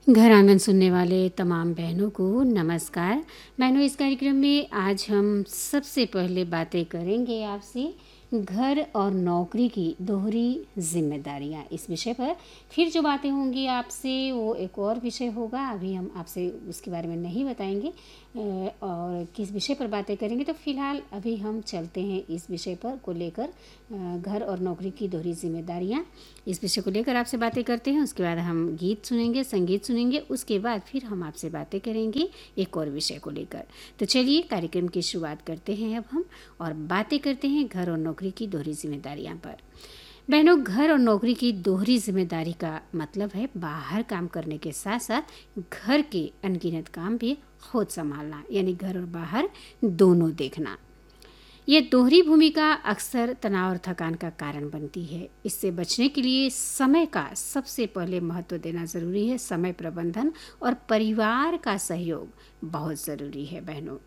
घर आंगन सुनने वाले तमाम बहनों को नमस्कार। बहनों, इस कार्यक्रम में आज हम सबसे पहले बातें करेंगे आपसे घर और नौकरी की दोहरी जिम्मेदारियां। इस विषय पर फिर जो बातें होंगी आपसे वो एक और विषय होगा, अभी हम आपसे उसके बारे में नहीं बताएंगे और किस विषय पर बातें करेंगे। तो फिलहाल अभी हम चलते हैं इस विषय पर को लेकर, घर और नौकरी की दोहरी जिम्मेदारियां। इस विषय को लेकर आपसे बातें करते हैं, उसके बाद हम गीत सुनेंगे, संगीत सुनेंगे, उसके बाद फिर हम आपसे बातें करेंगे एक और विषय को लेकर। तो चलिए कार्यक्रम की शुरुआत करते हैं अब हम और बातें करते हैं घर और नौकरी की दोहरी जिम्मेदारियां पर। बहनों, घर और नौकरी की दोहरी जिम्मेदारी का मतलब है बाहर काम करने के साथ साथ घर के अनगिनत काम भी खुद संभालना, यानी घर और बाहर दोनों देखना। ये दोहरी भूमिका अक्सर तनाव और थकान का कारण बनती है। इससे बचने के लिए समय का सबसे पहले महत्व देना ज़रूरी है। समय प्रबंधन और परिवार का सहयोग बहुत ज़रूरी है।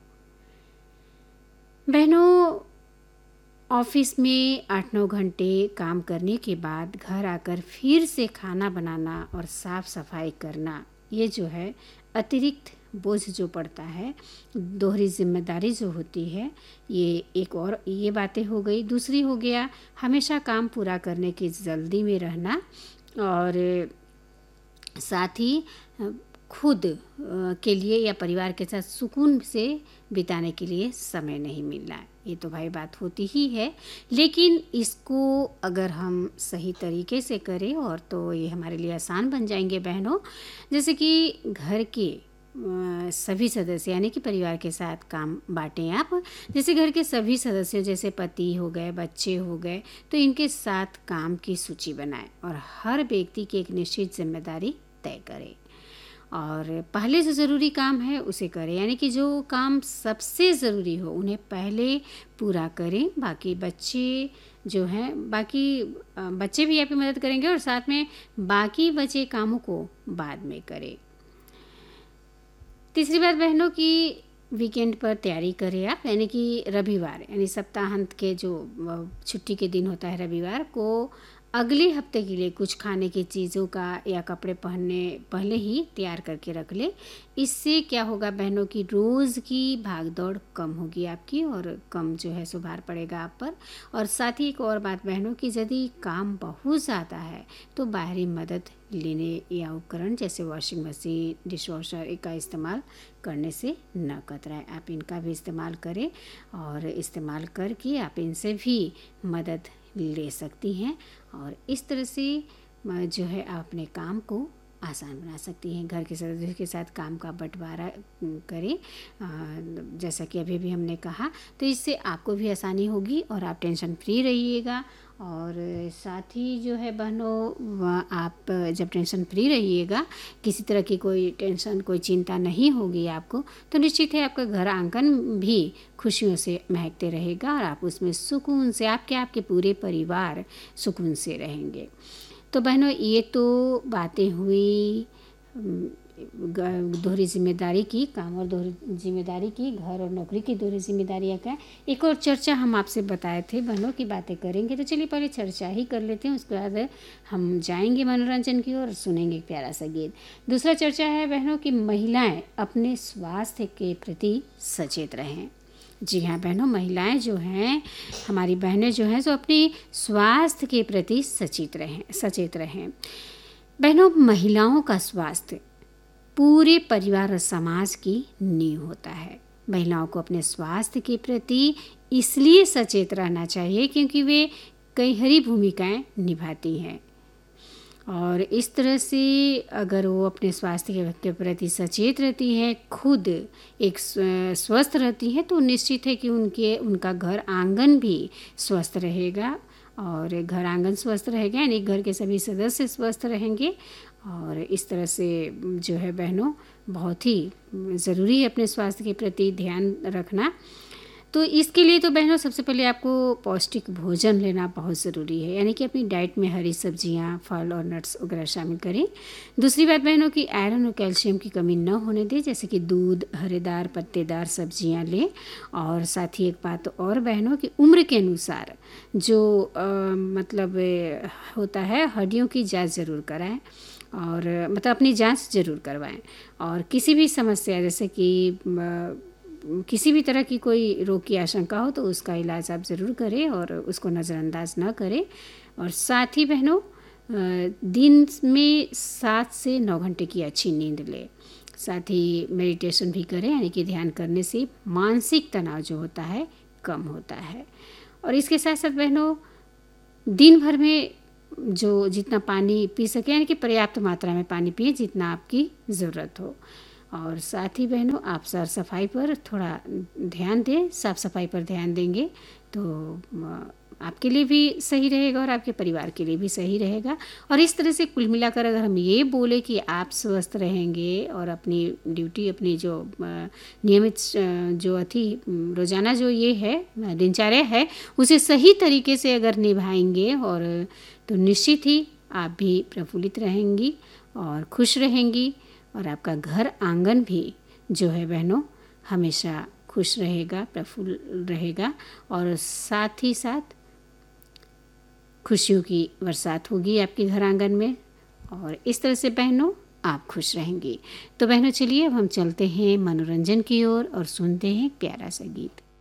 बहनों, ऑफिस में 8-9 घंटे काम करने के बाद घर आकर फिर से खाना बनाना और साफ सफाई करना, ये जो है अतिरिक्त बोझ जो पड़ता है, दोहरी जिम्मेदारी जो होती है, ये एक और ये बातें हो गई। दूसरी हो गया हमेशा काम पूरा करने की जल्दी में रहना और साथ ही खुद के लिए या परिवार के साथ सुकून से बिताने के लिए समय नहीं मिलना। ये तो भाई बात होती ही है, लेकिन इसको अगर हम सही तरीके से करें और तो ये हमारे लिए आसान बन जाएंगे बहनों। जैसे कि घर के सभी सदस्य यानी कि परिवार के साथ काम बांटें आप। जैसे घर के सभी सदस्यों जैसे पति हो गए, बच्चे हो गए, तो इनके साथ काम की सूची बनाएं और हर व्यक्ति की एक निश्चित जिम्मेदारी तय करें और पहले जो ज़रूरी काम है उसे करें, यानी कि जो काम सबसे ज़रूरी हो उन्हें पहले पूरा करें। बाकी बच्चे जो हैं, बाकी बच्चे भी आपकी मदद करेंगे और साथ में बाकी बचे कामों को बाद में करें। तीसरी बात बहनों की वीकेंड पर तैयारी करें आप, यानी कि रविवार यानी सप्ताहांत के जो छुट्टी के दिन होता है रविवार को अगले हफ्ते के लिए कुछ खाने की चीज़ों का या कपड़े पहनने पहले ही तैयार करके रख ले। इससे क्या होगा बहनों की रोज़ की भागदौड़ कम होगी आपकी और कम जो है सुधार पड़ेगा आप पर। और साथ ही एक और बात बहनों की, यदि काम बहुत ज़्यादा है तो बाहरी मदद लेने या उपकरण जैसे वॉशिंग मशीन, डिश वॉशर का इस्तेमाल करने से न कतराएं। आप इनका भी इस्तेमाल करें और इस्तेमाल करके आप इनसे भी मदद ले सकती हैं और इस तरह से जो है आप अपने काम को आसान बना सकती हैं। घर के सदस्यों के साथ काम का बंटवारा करें जैसा कि अभी भी हमने कहा, तो इससे आपको भी आसानी होगी और आप टेंशन फ्री रहिएगा। और साथ ही जो है बहनों, आप जब टेंशन फ्री रहिएगा, किसी तरह की कोई टेंशन कोई चिंता नहीं होगी आपको, तो निश्चित है आपका घर आंगन भी खुशियों से महकते रहेगा और आप उसमें सुकून से आपके पूरे परिवार सुकून से रहेंगे। तो बहनों, ये तो बातें हुई दोहरी जिम्मेदारी की, काम और दोहरी जिम्मेदारी की, घर और नौकरी की दोहरी जिम्मेदारियाँ का। एक और चर्चा हम आपसे बताए थे बहनों की बातें करेंगे, तो चलिए पहले चर्चा ही कर लेते हैं, उसके बाद हम जाएंगे मनोरंजन की ओर, सुनेंगे एक प्यारा सा गीत। दूसरा चर्चा है बहनों की महिलाएं अपने स्वास्थ्य के प्रति सचेत रहें। जी हाँ बहनों, महिलाएं जो हैं, हमारी बहनें जो हैं, जो अपने स्वास्थ्य के प्रति सचेत रहें। बहनों, महिलाओं का स्वास्थ्य पूरे परिवार और समाज की नींव होता है। महिलाओं को अपने स्वास्थ्य के प्रति इसलिए सचेत रहना चाहिए क्योंकि वे कई हरी भूमिकाएं निभाती हैं और इस तरह से अगर वो अपने स्वास्थ्य के प्रति सचेत रहती हैं, खुद एक स्वस्थ रहती हैं, तो निश्चित है कि उनका घर आंगन भी स्वस्थ रहेगा और घर आंगन स्वस्थ रहेगा यानी घर के सभी सदस्य स्वस्थ रहेंगे। और इस तरह से जो है बहनों, बहुत ही ज़रूरी है अपने स्वास्थ्य के प्रति ध्यान रखना। तो इसके लिए तो बहनों सबसे पहले आपको पौष्टिक भोजन लेना बहुत ज़रूरी है, यानी कि अपनी डाइट में हरी सब्जियां, फल और नट्स वगैरह शामिल करें। दूसरी बात बहनों की आयरन और कैल्शियम की कमी न होने दें, जैसे कि दूध, हरेदार पत्तेदार सब्जियां लें। और साथ ही एक बात और बहनों की उम्र के अनुसार जो मतलब होता है, हड्डियों की जांच ज़रूर कराएं और मतलब अपनी जांच ज़रूर करवाएं। और किसी भी समस्या जैसे कि किसी भी तरह की कोई रोग की आशंका हो तो उसका इलाज आप ज़रूर करें और उसको नज़रअंदाज ना करें। और साथ ही बहनों, दिन में 7 से 9 घंटे की अच्छी नींद लें। साथ ही मेडिटेशन भी करें, यानी कि ध्यान करने से मानसिक तनाव जो होता है कम होता है। और इसके साथ साथ बहनों, दिन भर में जो जितना पानी पी सकें, यानी कि पर्याप्त मात्रा में पानी पिए जितना आपकी ज़रूरत हो। और साथ ही बहनों, आप साफ सफाई पर थोड़ा ध्यान दें। साफ सफाई पर ध्यान देंगे तो आपके लिए भी सही रहेगा और आपके परिवार के लिए भी सही रहेगा। और इस तरह से कुल मिलाकर अगर हम ये बोले कि आप स्वस्थ रहेंगे और अपनी ड्यूटी, अपनी जो नियमित जो रोज़ाना जो ये है दिनचर्या है, उसे सही तरीके से अगर निभाएंगे और तो निश्चित ही आप भी प्रफुल्लित रहेंगी और खुश रहेंगी। और आपका घर आंगन भी जो है बहनों हमेशा खुश रहेगा, प्रफुल्ल रहेगा। और साथ ही साथ खुशियों की बरसात होगी आपके घर आंगन में। और इस तरह से बहनों आप खुश रहेंगी। तो बहनों चलिए अब हम चलते हैं मनोरंजन की ओर और सुनते हैं प्यारा सा गीत।